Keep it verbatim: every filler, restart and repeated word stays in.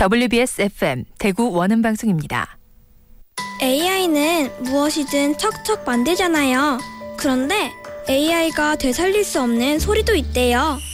더블유비에스 에프엠 대구 원음방송입니다. 에이아이는 무엇이든 척척 만들잖아요. 그런데 에이아이가 되살릴 수 없는 소리도 있대요.